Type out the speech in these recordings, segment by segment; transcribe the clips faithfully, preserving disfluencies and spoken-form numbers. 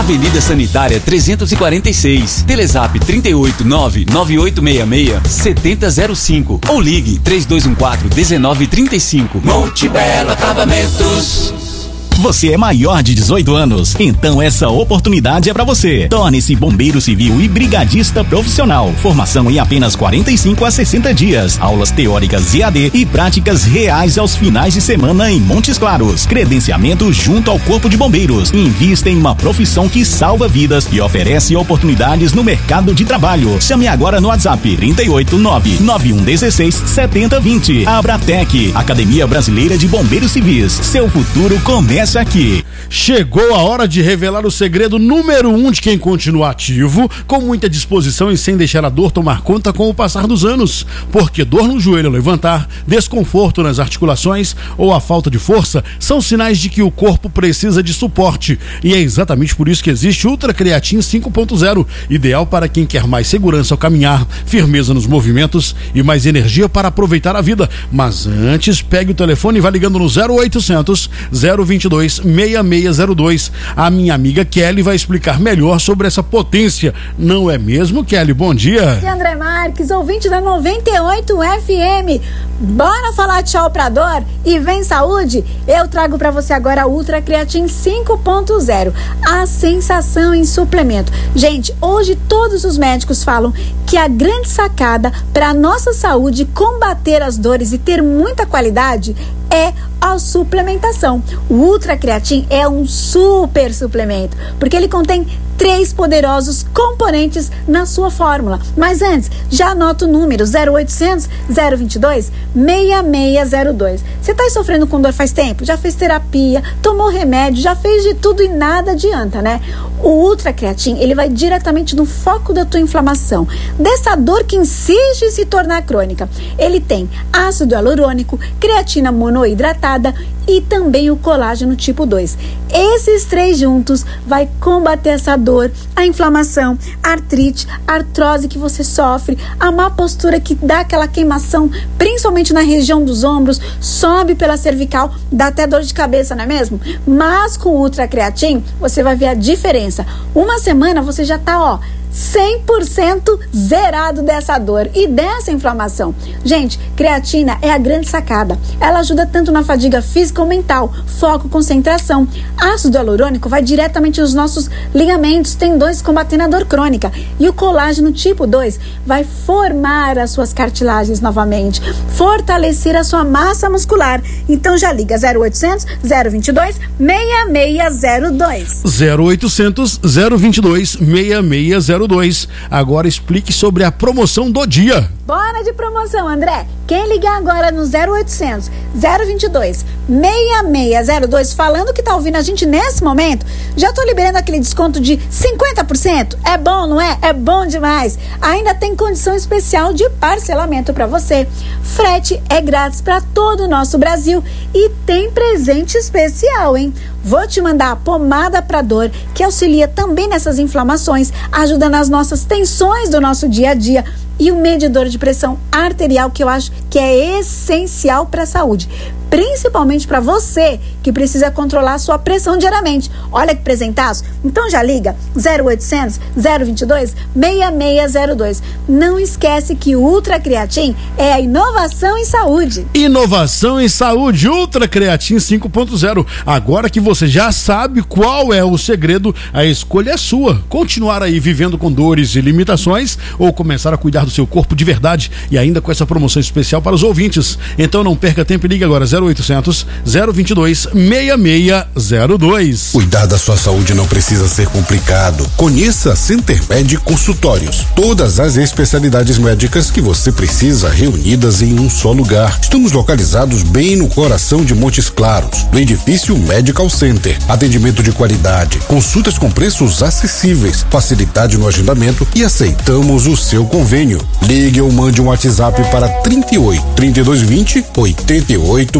Avenida Sanitária trezentos e quarenta e seis. Telezap trinta e oito, nove nove oito seis seis, sete zero zero cinco ou ligue três dois um quatro, um nove três cinco. Monte Belo Acabamentos. Você é maior de dezoito anos, então essa oportunidade é para você. Torne-se bombeiro civil e brigadista profissional. Formação em apenas quarenta e cinco a sessenta dias. Aulas teóricas E A D e práticas reais aos finais de semana em Montes Claros. Credenciamento junto ao Corpo de Bombeiros. Invista em uma profissão que salva vidas e oferece oportunidades no mercado de trabalho. Chame agora no WhatsApp trinta e oito, nove nove um um seis, sete zero dois zero. Abratec, Academia Brasileira de Bombeiros Civis. Seu futuro começa aqui. Chegou a hora de revelar o segredo número um de quem continua ativo, com muita disposição e sem deixar a dor tomar conta com o passar dos anos. Porque dor no joelho ao levantar, desconforto nas articulações ou a falta de força são sinais de que o corpo precisa de suporte. E é exatamente por isso que existe Ultra Creatine cinco ponto zero, ideal para quem quer mais segurança ao caminhar, firmeza nos movimentos e mais energia para aproveitar a vida. Mas antes, pegue o telefone e vá ligando no zero oitocentos, zero vinte e dois, seis seis zero dois. A minha amiga Kelly vai explicar melhor sobre essa potência. Não é mesmo, Kelly? Bom dia. E André Marques, ouvinte da noventa e oito F M. Bora falar tchau pra dor e vem saúde? Eu trago pra você agora a Ultra Creatine cinco ponto zero, a sensação em suplemento. Gente, hoje todos os médicos falam que a grande sacada pra nossa saúde combater as dores e ter muita qualidade é a suplementação. O Ultra Creatine é um super suplemento, porque ele contém três poderosos componentes na sua fórmula. Mas antes, já anota o número zero oitocentos, zero vinte e dois, seis seis zero dois. Você está sofrendo com dor faz tempo? Já fez terapia, tomou remédio, já fez de tudo e nada adianta, né? O Ultra Creatine, ele vai diretamente no foco da tua inflamação, dessa dor que insiste em se tornar crônica. Ele tem ácido hialurônico, creatina monoidratada e também o colágeno tipo dois. Esses três juntos vai combater essa dor, a inflamação, a artrite, a artrose que você sofre, a má postura que dá aquela queimação, principalmente na região dos ombros, sobe pela cervical, dá até dor de cabeça, não é mesmo? Mas com o Ultra Creatine, você vai ver a diferença. Uma semana você já tá, ó, cem por cento zerado dessa dor e dessa inflamação. Gente, creatina é a grande sacada. Ela ajuda tanto na fadiga física ou mental, foco, concentração. Ácido hialurônico vai diretamente nos nossos ligamentos, tendões, combatendo a dor crônica. E o colágeno tipo dois vai formar as suas cartilagens novamente, fortalecer a sua massa muscular. Então já liga zero oitocentos, zero vinte e dois, seis seis zero dois. zero oitocentos, zero vinte e dois, seis seis zero dois. Agora explique sobre a promoção do dia. Bora de promoção, André. Quem ligar agora no zero oitocentos, zero vinte e dois, seis seis zero dois falando que tá ouvindo a gente nesse momento, já tô liberando aquele desconto de cinquenta por cento. É bom, não é? É bom demais. Ainda tem condição especial de parcelamento para você. Frete é grátis para todo o nosso Brasil e tem presente especial, hein? Vou te mandar a pomada para dor, que auxilia também nessas inflamações, ajuda nas nossas tensões do nosso dia a dia, e o medidor de pressão arterial, que eu acho que é essencial para a saúde, principalmente para você que precisa controlar a sua pressão diariamente. Olha que presentaço. Então já liga zero oitocentos, zero vinte e dois, seis seis zero dois. Não esquece que o Ultra Creatine é a inovação em saúde. Inovação em saúde, Ultra Creatine cinco ponto zero. Agora que você já sabe qual é o segredo, a escolha é sua. Continuar aí vivendo com dores e limitações ou começar a cuidar do seu corpo de verdade, e ainda com essa promoção especial para os ouvintes. Então não perca tempo e ligue agora zero oitocentos, zero vinte e dois, seis seis zero dois. Cuidar da sua saúde não precisa ser complicado. Conheça a Centermed Consultórios. Todas as especialidades médicas que você precisa reunidas em um só lugar. Estamos localizados bem no coração de Montes Claros, no edifício Medical Center. Atendimento de qualidade, consultas com preços acessíveis, facilidade no agendamento e aceitamos o seu convênio. Ligue ou mande um WhatsApp para trinta e oito, trinta e dois vinte, oitenta e oito sessenta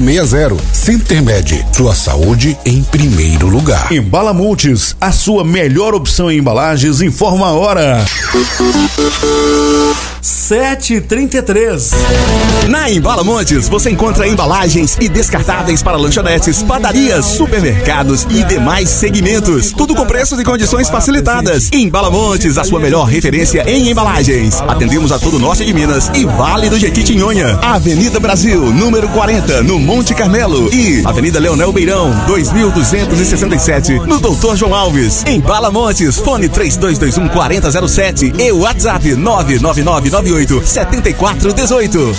seis zero. Centermed, sua saúde em primeiro lugar. Embala Multis, a sua melhor opção em embalagens, informa a hora. sete e trinta e três. Na Embala Montes você encontra embalagens e descartáveis para lanchonetes, padarias, supermercados e demais segmentos. Tudo com preços e condições facilitadas. Embala Montes, a sua melhor referência em embalagens. Atendemos a todo o norte de Minas e Vale do Jequitinhonha. Avenida Brasil, número quarenta, no Monte Carmelo. E Avenida Leonel Beirão, dois mil duzentos e sessenta e sete, no Doutor João Alves. Embala Montes, fone três dois dois um, quatro zero zero sete e o WhatsApp nove nove nove nove oito sete quatro um oito.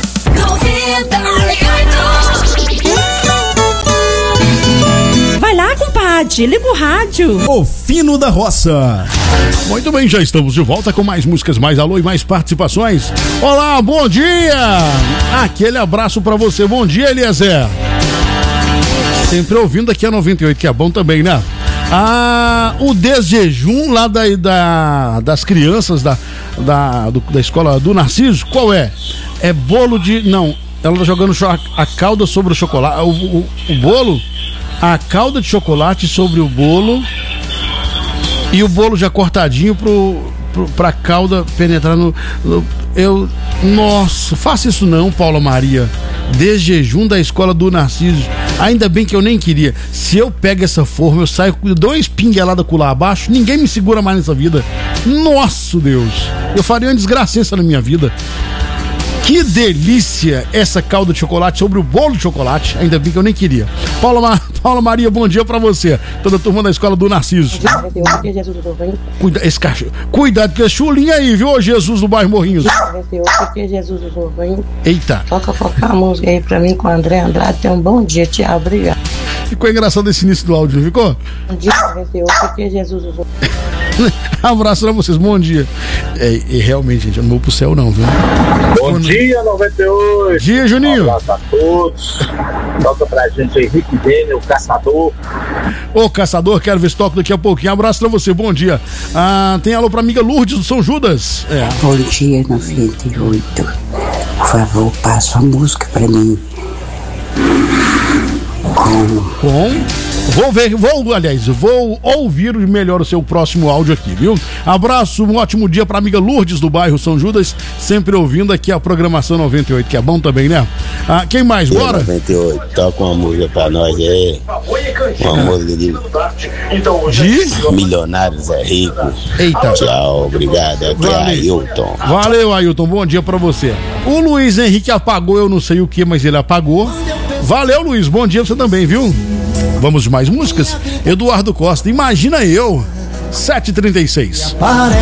Vai lá, compadre, liga o rádio. O Fino da Roça. Muito bem, já estamos de volta com mais músicas, mais alô e mais participações. Olá, bom dia. Aquele abraço pra você. Bom dia, Eliezer. Sempre ouvindo aqui a noventa e oito, que é bom também, né? Ah, o desjejum lá da, da, das crianças da, da, do, da escola do Narciso, qual é? É bolo de... Não, ela tá jogando a calda sobre o chocolate. O, o, o bolo, a calda de chocolate sobre o bolo e o bolo já cortadinho pro, pro, pra calda penetrar no, no... Eu... Nossa, faça isso não, Paula Maria. Desjejum da escola do Narciso. Ainda bem que eu nem queria. Se eu pego essa forma, eu saio, eu dou uma espinguelada com lá abaixo, ninguém me segura mais nessa vida. Nossa Deus, eu faria uma desgraça na minha vida. Que delícia essa calda de chocolate sobre o bolo de chocolate. Ainda bem que eu nem queria. Paula, Ma... Paula Maria, bom dia pra você. Toda a turma da escola do Narciso. Cuida, esse cachorro. Cuidado com esse chulinho aí, viu, Jesus do bairro Morrinhos. Eita. Toca focar a música aí pra mim com o André Andrade. Tenha um bom dia, tchau, obrigado. Ficou engraçado esse início do áudio, não ficou? Bom dia, noventa e oito, porque Jesus usou. Abraço pra vocês, bom dia. É, é, realmente, gente, eu não vou pro céu não, viu? Bom dia, noventa e oito. Bom dia, Juninho. Um abraço a todos. Toca pra gente aí, Henrique Dene, o Caçador. Ô, Caçador, quero ver se toca daqui a pouquinho. Abraço pra você, bom dia. Ah, tem alô pra amiga Lourdes do São Judas. É. Bom dia, noventa e oito. Por favor, passa a música pra mim. Com... Com... Vou ver, vou, aliás, vou ouvir melhor o seu próximo áudio aqui, viu? Abraço, um ótimo dia pra amiga Lourdes do bairro São Judas, sempre ouvindo aqui a programação noventa e oito, que é bom também, né? Ah, quem mais? Bora? noventa e oito, toca uma música pra nós aí. Uma música de... de... Milionários é Rico. Eita. Tchau, obrigado. Aqui é Ailton. Valeu, Ailton, bom dia pra você. O Luiz Henrique apagou, eu não sei o que, mas ele apagou. Valeu, Luiz, bom dia pra você também, viu? Vamos de mais músicas? Eduardo Costa, imagina eu, sete e trinta e seis.